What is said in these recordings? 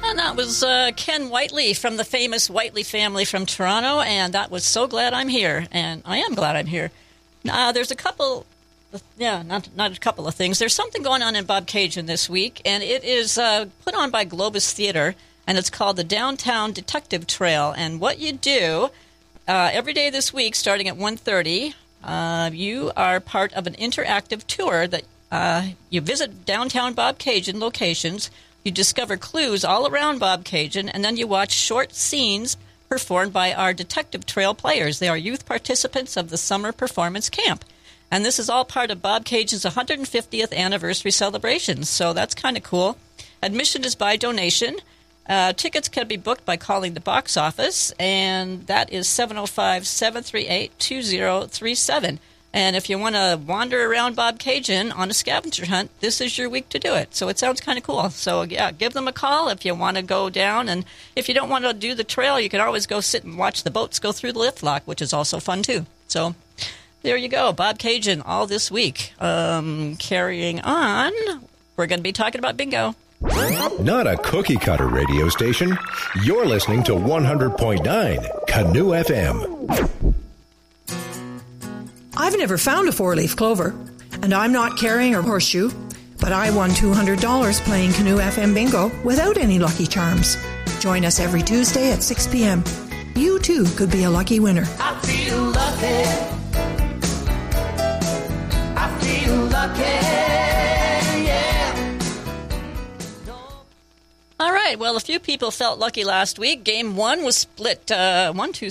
And that was Ken Whiteley from the famous Whiteley family from Toronto, and that was So Glad I'm Here, and I am glad I'm here. There's a couple, not a couple of things. There's something going on in Bobcaygeon this week, and it is put on by Globus Theatre, and it's called the Downtown Detective Trail. And what you do every day this week, starting at 1:30, you are part of an interactive tour that you visit downtown Bobcaygeon locations. You discover clues all around Bobcaygeon, and then you watch short scenes performed by our Detective Trail players. They are youth participants of the Summer Performance Camp. And this is all part of Bobcaygeon's 150th anniversary celebrations, so that's kind of cool. Admission is by donation. Tickets can be booked by calling the box office, and that is 705-738-2037. And if you want to wander around Bobcaygeon on a scavenger hunt, this is your week to do it. So it sounds kind of cool. So, yeah, give them a call if you want to go down. And if you don't want to do the trail, you can always go sit and watch the boats go through the lift lock, which is also fun, too. So there you go, Bobcaygeon all this week. Carrying on, we're going to be talking about bingo. Not a cookie-cutter radio station. You're listening to 100.9 Canoe FM. I've never found a four-leaf clover, and I'm not carrying a horseshoe, but I won $200 playing Canoe FM Bingo without any Lucky Charms. Join us every Tuesday at 6 p.m. You, too, could be a lucky winner. I feel lucky. I feel lucky, yeah. All right, well, a few people felt lucky last week. Game 1 was split 5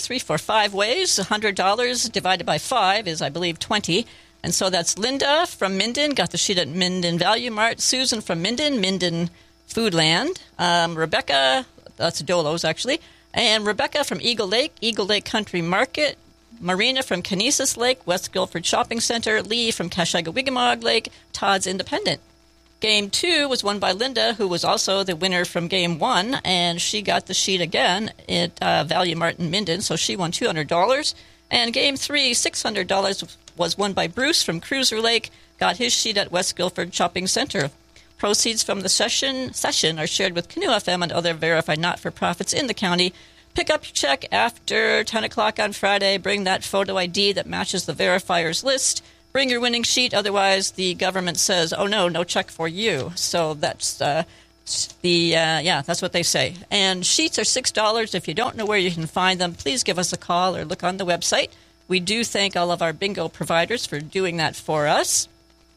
ways. $100 divided by 5 is, I believe, 20. And so that's Linda from Minden, got the sheet at Minden Value Mart. Susan from Minden Foodland. Rebecca, that's Dolo's actually. And Rebecca from Eagle Lake Country Market. Marina from Canisius Lake, West Guilford Shopping Center. Lee from Kashaga-Wigamog Lake, Todd's Independent. Game 2 was won by Linda, who was also the winner from Game 1, and she got the sheet again at Value Mart in Minden, so she won $200. And Game 3, $600 was won by Bruce from Cruiser Lake, got his sheet at West Guilford Shopping Center. Proceeds from the session are shared with Canoe FM and other verified not-for-profits in the county. Pick up your check after 10 o'clock on Friday. Bring that photo ID that matches the verifiers list. Bring your winning sheet, otherwise the government says, oh, no check for you. So that's that's what they say. And sheets are $6. If you don't know where you can find them, please give us a call or look on the website. We do thank all of our bingo providers for doing that for us.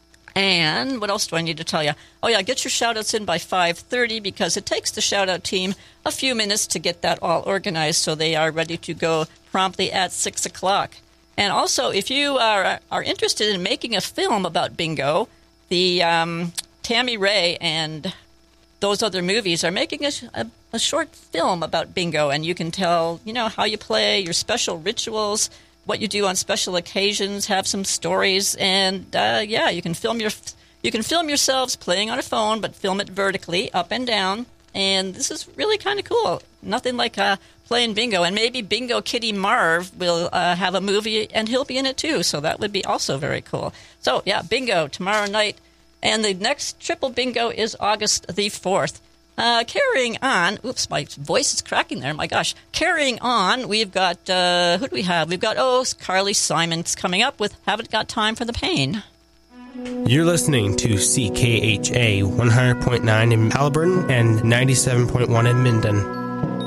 And what else do I need to tell you? Oh, yeah, get your shout-outs in by 5:30 because it takes the shout-out team a few minutes to get that all organized so they are ready to go promptly at 6 o'clock. And also, if you are interested in making a film about bingo, the Tammy Ray and those other movies are making a short film about bingo, and you can tell, how you play, your special rituals, what you do on special occasions, have some stories, and you can film yourselves playing on a phone, but film it vertically, up and down. And this is really kind of cool. Nothing like playing bingo. And maybe Bingo Kitty Marv will have a movie, and he'll be in it too. So that would be also very cool. So, yeah, bingo tomorrow night. And the next triple bingo is August the 4th. Carrying on. Oops, my voice is cracking there. My gosh. Carrying on, we've got, who do we have? We've got, Carly Simon's coming up with Haven't Got Time for the Pain. You're listening to CKHA 100.9 in Haliburton and 97.1 in Minden.